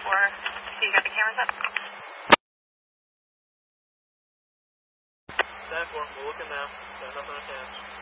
So you got the cameras up? 10-4, we're looking now. Got nothing on hands.